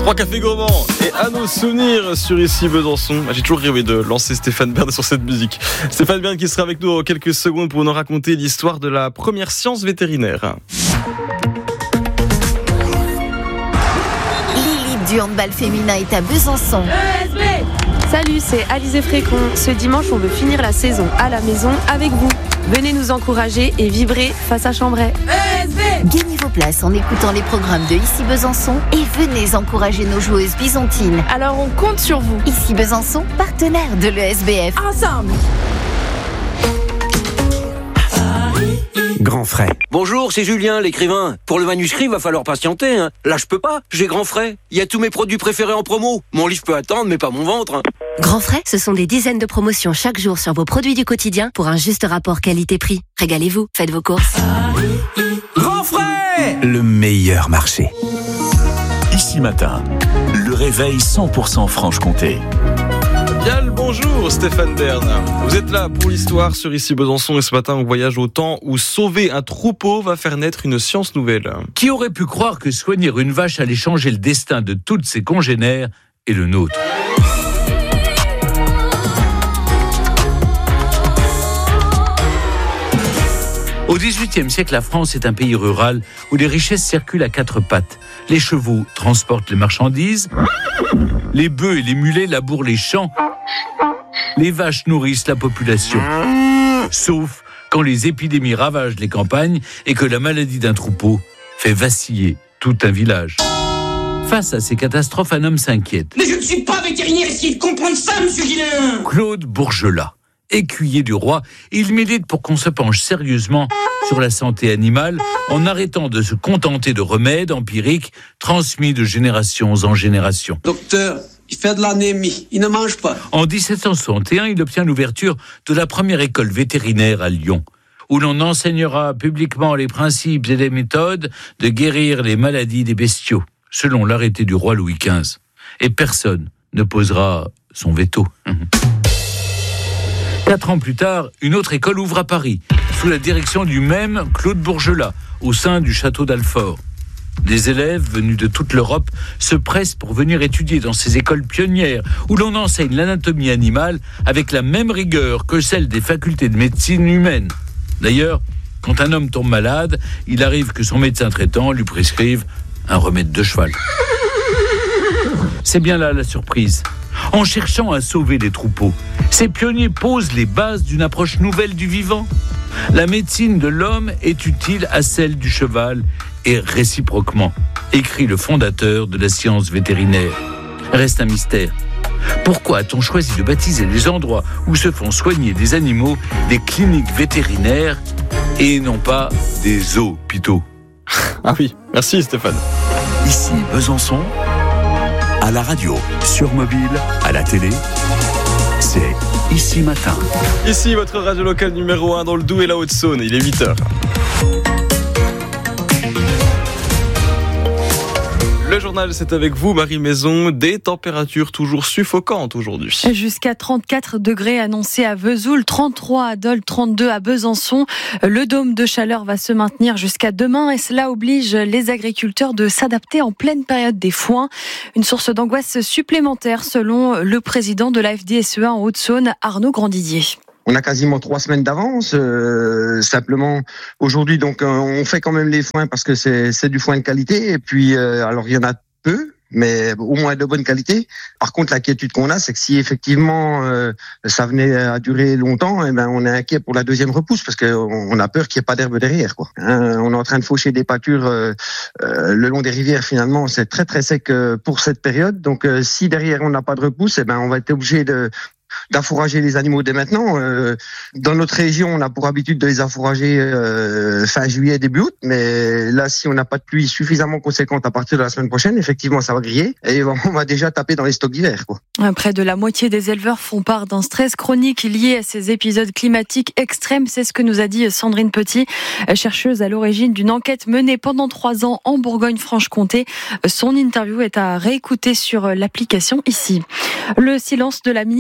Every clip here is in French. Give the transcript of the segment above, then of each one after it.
3 cafés gourmands et à nos souvenirs sur Ici Besançon. J'ai toujours rêvé de lancer Stéphane Bern sur cette musique. Stéphane Bern qui sera avec nous dans quelques secondes pour nous raconter l'histoire de la première science vétérinaire. L'élite du handball féminin est à Besançon. ESB. Salut, c'est Alizé Frécon. Ce dimanche, on veut finir la saison à la maison avec vous. Venez nous encourager et vibrer face à Chambray. ESB. Gagnez vos places en écoutant les programmes de Ici Besançon et venez encourager nos joueuses byzantines. Alors on compte sur vous. Ici Besançon, partenaire de l'ESBF. Ensemble. Grand frais. Bonjour, c'est Julien, l'écrivain. Pour le manuscrit, va falloir patienter. Là, je peux pas. J'ai grand frais. Il y a tous mes produits préférés en promo. Mon livre peut attendre, mais pas mon ventre. Grand frais, ce sont des dizaines de promotions chaque jour sur vos produits du quotidien pour un juste rapport qualité-prix. Régalez-vous, faites vos courses. Grand frais, le meilleur marché. Ici matin, le réveil 100% Franche-Comté. Bien le bonjour Stéphane Bern. Vous êtes là pour l'histoire sur Ici Besançon et ce matin on voyage au temps où sauver un troupeau va faire naître une science nouvelle. Qui aurait pu croire que soigner une vache allait changer le destin de toutes ses congénères et le nôtre ? Au XVIIIe siècle, la France est un pays rural où les richesses circulent à quatre pattes. Les chevaux transportent les marchandises, les bœufs et les mulets labourent les champs, les vaches nourrissent la population. Sauf quand les épidémies ravagent les campagnes et que la maladie d'un troupeau fait vaciller tout un village. Face à ces catastrophes, un homme s'inquiète. Mais je ne suis pas vétérinaire, essayez de comprendre ça, monsieur Guillain. Claude Bourgelat, écuyer du roi, il milite pour qu'on se penche sérieusement sur la santé animale en arrêtant de se contenter de remèdes empiriques transmis de génération en génération. Docteur, il fait de l'anémie, il ne mange pas. En 1761, il obtient l'ouverture de la première école vétérinaire à Lyon, où l'on enseignera publiquement les principes et les méthodes de guérir les maladies des bestiaux, selon l'arrêté du roi Louis XV. Et personne ne posera son veto. 4 ans plus tard, une autre école ouvre à Paris, sous la direction du même Claude Bourgelat, au sein du château d'Alfort. Des élèves venus de toute l'Europe se pressent pour venir étudier dans ces écoles pionnières, où l'on enseigne l'anatomie animale avec la même rigueur que celle des facultés de médecine humaine. D'ailleurs, quand un homme tombe malade, il arrive que son médecin traitant lui prescrive un remède de cheval. C'est bien là la surprise. En cherchant à sauver les troupeaux, ces pionniers posent les bases d'une approche nouvelle du vivant. La médecine de l'homme est utile à celle du cheval et réciproquement, écrit le fondateur de la science vétérinaire. Reste un mystère. Pourquoi a-t-on choisi de baptiser les endroits où se font soigner des animaux des cliniques vétérinaires et non pas des hôpitaux ? Ah oui, merci Stéphane. Ici Besançon, à la radio, sur mobile, à la télé, c'est Ici Matin. Ici votre radio locale numéro 1 dans le Doubs et la Haute-Saône, il est 8h. Le journal, c'est avec vous, Marie Maison. Des températures toujours suffocantes aujourd'hui. Jusqu'à 34 degrés annoncés à Vesoul, 33 à Dole, 32 à Besançon. Le dôme de chaleur va se maintenir jusqu'à demain et cela oblige les agriculteurs de s'adapter en pleine période des foins. Une source d'angoisse supplémentaire selon le président de la FDSEA en Haute-Saône, Arnaud Grandidier. On a quasiment 3 semaines d'avance. Simplement, aujourd'hui, donc, on fait quand même les foins parce que c'est du foin de qualité. Et puis, alors, il y en a peu, mais au moins de bonne qualité. Par contre, l'inquiétude qu'on a, c'est que si effectivement ça venait à durer longtemps, eh ben, on est inquiet pour la deuxième repousse parce qu'on a peur qu'il n'y ait pas d'herbe derrière, quoi. On est en train de faucher des pâtures le long des rivières. Finalement, c'est très très sec pour cette période. Donc, si derrière on n'a pas de repousse, eh ben, on va être obligé d'affourager les animaux dès maintenant. Dans notre région, on a pour habitude de les affourager fin juillet, début août, mais là, si on n'a pas de pluie suffisamment conséquente à partir de la semaine prochaine, effectivement, ça va griller et on va déjà taper dans les stocks d'hiver, quoi. Près de la moitié des éleveurs font part d'un stress chronique lié à ces épisodes climatiques extrêmes. C'est ce que nous a dit Sandrine Petit, chercheuse à l'origine d'une enquête menée pendant 3 ans en Bourgogne-Franche-Comté. Son interview est à réécouter sur l'application Ici. Le silence de la ministre de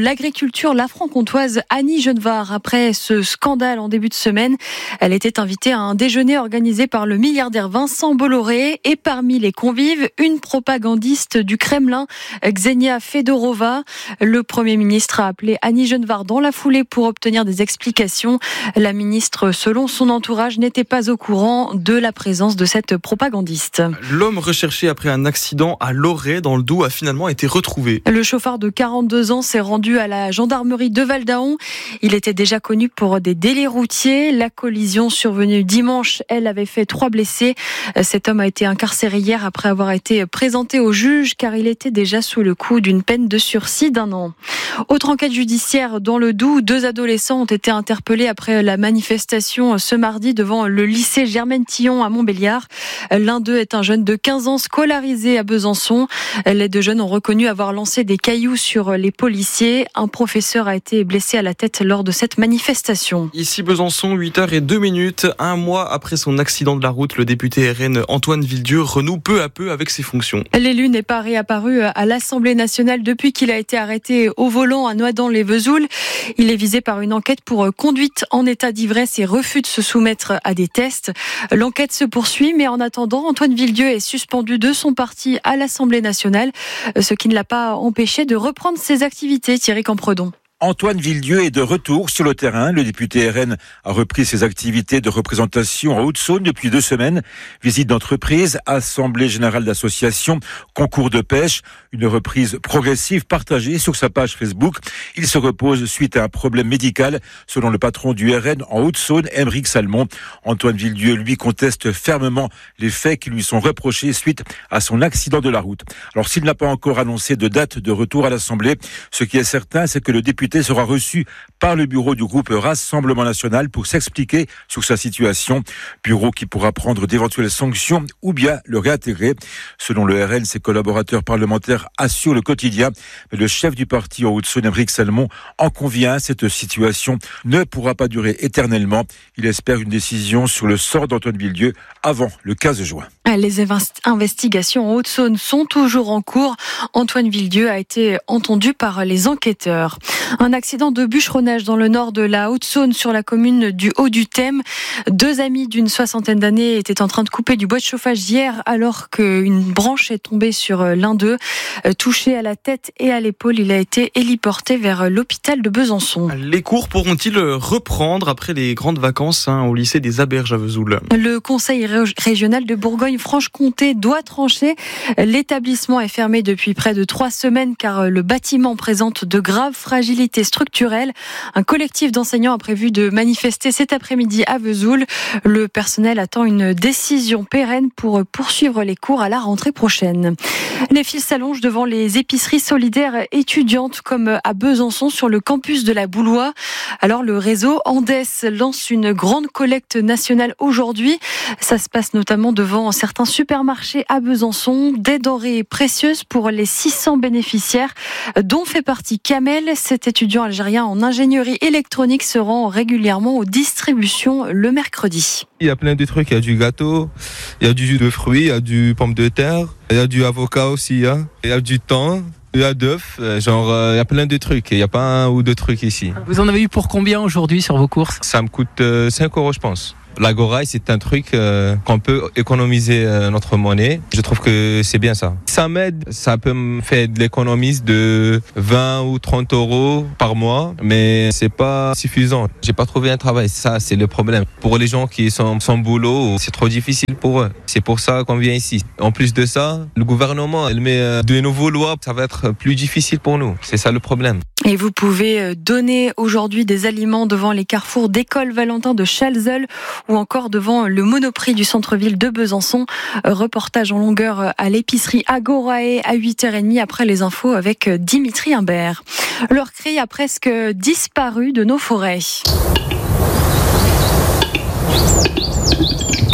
l'agriculture, la franc-comtoise Annie Genevard. Après ce scandale en début de semaine, elle était invitée à un déjeuner organisé par le milliardaire Vincent Bolloré. Et parmi les convives, une propagandiste du Kremlin, Ksenia Fedorova. Le Premier ministre a appelé Annie Genevard dans la foulée pour obtenir des explications. La ministre, selon son entourage, n'était pas au courant de la présence de cette propagandiste. L'homme recherché après un accident à Lorey dans le Doubs a finalement été retrouvé. Le chauffeur de 42 ans s'est rendu à la gendarmerie de Val-d'Aon. Il était déjà connu pour des délits routiers. La collision survenue dimanche, elle avait fait 3 blessés. Cet homme a été incarcéré hier après avoir été présenté au juge car il était déjà sous le coup d'une peine de sursis d'1 an. Autre enquête judiciaire dans le Doubs, 2 adolescents ont été interpellés après la manifestation ce mardi devant le lycée Germaine-Tillon à Montbéliard. L'un d'eux est un jeune de 15 ans scolarisé à Besançon. Les 2 jeunes ont reconnu avoir lancé des cailloux sur les policiers. Un professeur a été blessé à la tête lors de cette manifestation. Ici Besançon, 8h02. 1 mois après son accident de la route, le député RN Antoine Villedieu renoue peu à peu avec ses fonctions. L'élu n'est pas réapparu à l'Assemblée nationale depuis qu'il a été arrêté au volant à Noidans-les-Vesoul. Il est visé par une enquête pour conduite en état d'ivresse et refus de se soumettre à des tests. L'enquête se poursuit, mais en attendant, Antoine Villedieu est suspendu de son parti à l'Assemblée nationale, ce qui ne l'a pas empêché de reprendre ses activités. Thierry Campredon. Antoine Villedieu est de retour sur le terrain. Le député RN a repris ses activités de représentation en Haute-Saône depuis 2 semaines. Visite d'entreprise, assemblée générale d'associations, concours de pêche. Une reprise progressive partagée sur sa page Facebook. Il se repose suite à un problème médical, selon le patron du RN en Haute-Saône, Aymeric Salmon. Antoine Villedieu, lui, conteste fermement les faits qui lui sont reprochés suite à son accident de la route. Alors, s'il n'a pas encore annoncé de date de retour à l'Assemblée, ce qui est certain, c'est que le député sera reçu par le bureau du groupe Rassemblement National pour s'expliquer sur sa situation. Bureau qui pourra prendre d'éventuelles sanctions ou bien le réintégrer. Selon le RN, ses collaborateurs parlementaires assurent le quotidien. Mais le chef du parti en Haute-Saône, Aymeric Salmon, en convient. Cette situation ne pourra pas durer éternellement. Il espère une décision sur le sort d'Antoine Villedieu avant le 15 juin. Les investigations en Haute-Saône sont toujours en cours. Antoine Villedieu a été entendu par les enquêteurs. Un accident de bûcheronnage dans le nord de la Haute-Saône sur la commune du Haut-du-Thème. 2 amis d'une 60aine d'années étaient en train de couper du bois de chauffage hier alors qu'une branche est tombée sur l'un d'eux. Touché à la tête et à l'épaule, il a été héliporté vers l'hôpital de Besançon. Les cours pourront-ils reprendre après les grandes vacances au lycée des Aberges à Vesoul ? Le conseil régional de Bourgogne-Franche-Comté doit trancher. L'établissement est fermé depuis près de 3 semaines car le bâtiment présente de graves fragilités structurelles. Un collectif d'enseignants a prévu de manifester cet après-midi à Vesoul. Le personnel attend une décision pérenne pour poursuivre les cours à la rentrée prochaine. Les files s'allongent devant les épiceries solidaires étudiantes comme à Besançon sur le campus de la Boulois. Alors le réseau Andes lance une grande collecte nationale aujourd'hui. Ça se passe notamment devant certains supermarchés à Besançon. Des denrées précieuses pour les 600 bénéficiaires dont fait partie Kamel. Cet étudiant algérien en ingénierie électronique se rend régulièrement aux distributions le mercredi. Il y a plein de trucs, il y a du gâteau, il y a du jus de fruits, il y a du pomme de terre, il y a du avocat aussi, il y a du thon. Il y a d'œufs, il y a plein de trucs. Il n'y a pas 1 ou 2 trucs ici. Vous en avez eu pour combien aujourd'hui sur vos courses ? Ça me coûte 5 €, je pense. La Goraille, c'est un truc qu'on peut économiser notre monnaie. Je trouve que c'est bien ça. Ça m'aide, ça peut me faire de l'économie de 20 ou 30 € par mois, mais c'est pas suffisant. J'ai pas trouvé un travail, ça c'est le problème. Pour les gens qui sont sans boulot, c'est trop difficile pour eux. C'est pour ça qu'on vient ici. En plus de ça, le gouvernement, il met de nouveaux lois, ça va être plus difficile pour nous. C'est ça le problème. Et vous pouvez donner aujourd'hui des aliments devant les carrefours d'École Valentin de Chalzeul ou encore devant le Monoprix du centre-ville de Besançon. Reportage en longueur à l'épicerie Agorae à 8h30 après les infos avec Dimitri Imbert. Leur cri a presque disparu de nos forêts.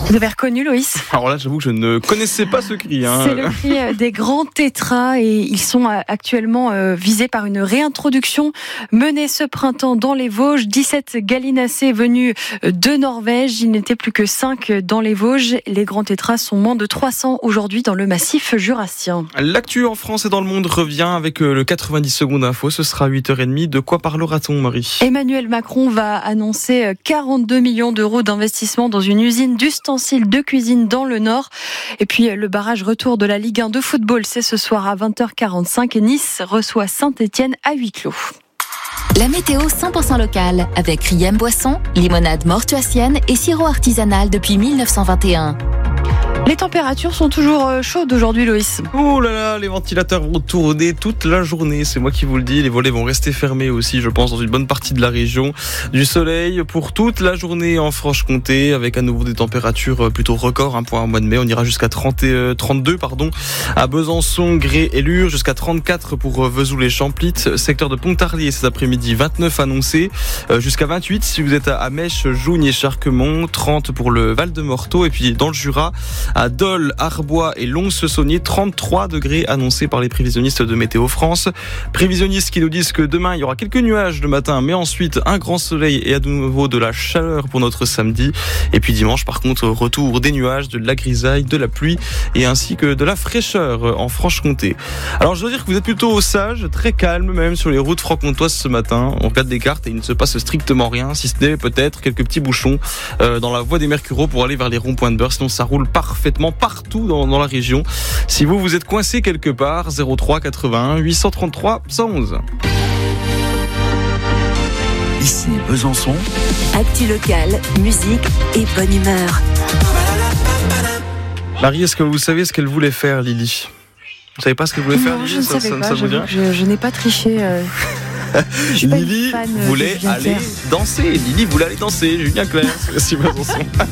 Vous avez reconnu, Loïs ? Alors là, j'avoue que je ne connaissais pas ce cri. C'est le cri des grands tétras et ils sont actuellement visés par une réintroduction menée ce printemps dans les Vosges. 17 gallinacés venus de Norvège. Il n'était plus que 5 dans les Vosges. Les grands tétras sont moins de 300 aujourd'hui dans le massif jurassien. L'actu en France et dans le monde revient avec le 90 secondes info. Ce sera 8h30. De quoi parlera-t-on, Marie ? Emmanuel Macron va annoncer 42 millions d'euros d'investissement dans une usine d'ustensiles de cuisine dans le Nord. Et puis le barrage retour de la Ligue 1 de football, c'est ce soir à 20h45. Nice reçoit Saint-Étienne à huis clos. La météo 100% locale avec Riem Boisson, limonade mortuacienne et sirop artisanal depuis 1921. Les températures sont toujours chaudes aujourd'hui, Loïs. Oh là là, les ventilateurs vont tourner toute la journée, c'est moi qui vous le dis. Les volets vont rester fermés aussi, je pense, dans une bonne partie de la région. Du soleil pour toute la journée en Franche-Comté, avec à nouveau des températures plutôt records pour un mois de mai. On ira jusqu'à 32 à Besançon, Gré et Lure, jusqu'à 34 pour Vesoul et Champlitte. Secteur de Pontarlier cet après-midi, 29 annoncés, jusqu'à 28 si vous êtes à Mèche, Jougne et Charquemont, 30 pour le Val-de-Morteau. Et puis dans le Jura, à Dole, Arbois et Lons-le-Saunier, 33 degrés annoncés par les prévisionnistes de Météo France. Prévisionnistes qui nous disent que demain, il y aura quelques nuages le matin, mais ensuite un grand soleil et à nouveau de la chaleur pour notre samedi. Et puis dimanche, par contre, retour des nuages, de la grisaille, de la pluie et ainsi que de la fraîcheur en Franche-Comté. Alors, je dois dire que vous êtes plutôt sage, très calme même sur les routes franc-comtoises ce matin. On regarde des cartes et il ne se passe strictement rien, si ce n'est peut-être quelques petits bouchons dans la voie des Mercureaux pour aller vers les ronds-points de Beurre. Sinon, ça roule parfaitement partout dans la région. Si vous êtes coincé quelque part, 03 81 833 111. Ici Besançon. Actu locale, musique et bonne humeur. Marie, est-ce que vous savez ce qu'elle voulait faire, Lily ? Vous savez pas ce qu'elle voulait faire, Lily ? Je ne savais pas, je n'ai pas triché. Lily voulait aller danser. Julien Clerc, c'est Besançon.